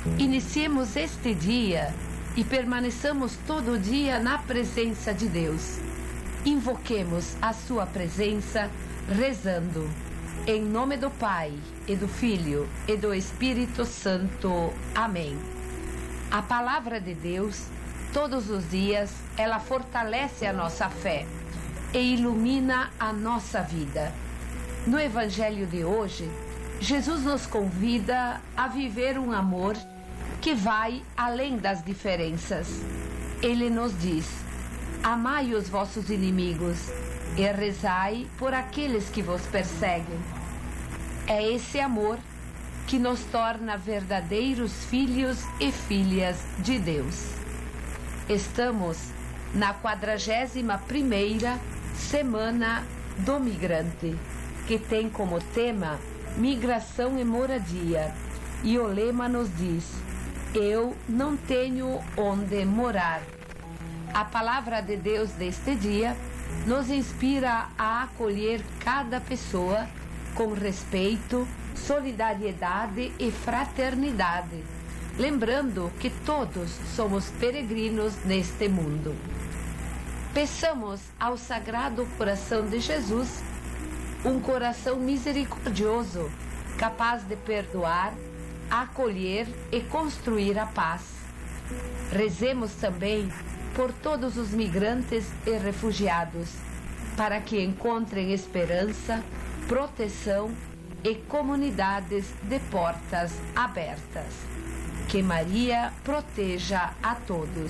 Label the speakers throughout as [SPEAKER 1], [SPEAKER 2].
[SPEAKER 1] Iniciemos este dia e permaneçamos todo dia na presença de Deus. Invoquemos a sua presença rezando. Em nome do Pai, e do Filho, e do Espírito Santo. Amém. A palavra de Deus, todos os dias, ela fortalece a nossa fé e ilumina a nossa vida. No Evangelho de hoje, Jesus nos convida a viver um amor que vai além das diferenças. Ele nos diz: amai os vossos inimigos e rezai por aqueles que vos perseguem. É esse amor que nos torna verdadeiros filhos e filhas de Deus. Estamos na 41ª Semana do Migrante, que tem como tema migração e moradia, e o lema nos diz: eu não tenho onde morar. A palavra de Deus deste dia nos inspira a acolher cada pessoa com respeito, solidariedade e fraternidade, lembrando que todos somos peregrinos neste mundo. Peçamos ao Sagrado Coração de Jesus um coração misericordioso, capaz de perdoar, acolher e construir a paz. Rezemos também por todos os migrantes e refugiados, para que encontrem esperança, proteção e comunidades de portas abertas. Que Maria proteja a todos.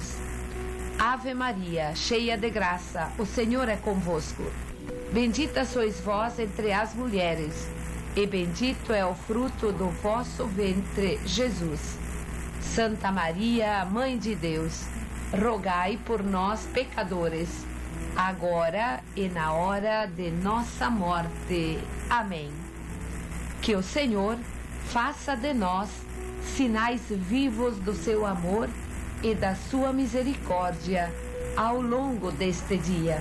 [SPEAKER 1] Ave Maria, cheia de graça, o Senhor é convosco. Bendita sois vós entre as mulheres, e bendito é o fruto do vosso ventre, Jesus. Santa Maria, Mãe de Deus, rogai por nós, pecadores, agora e na hora de nossa morte. Amém. Que o Senhor faça de nós sinais vivos do seu amor e da sua misericórdia ao longo deste dia.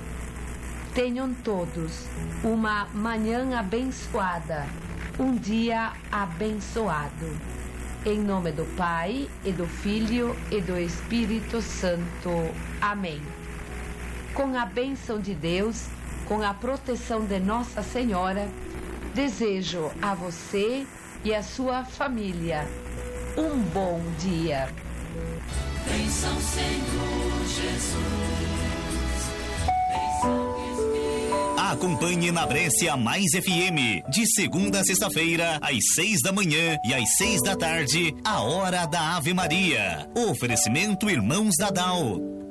[SPEAKER 1] Tenham todos uma manhã abençoada, um dia abençoado. Em nome do Pai, e do Filho, e do Espírito Santo. Amém. Com a bênção de Deus, com a proteção de Nossa Senhora, desejo a você e a sua família um bom dia.
[SPEAKER 2] Bênção, Senhor Jesus. Bênção,
[SPEAKER 3] acompanhe na Brescia Mais FM, de segunda a sexta-feira, às 6 da manhã e às 6 da tarde, a Hora da Ave Maria. Oferecimento Irmãos Dadal.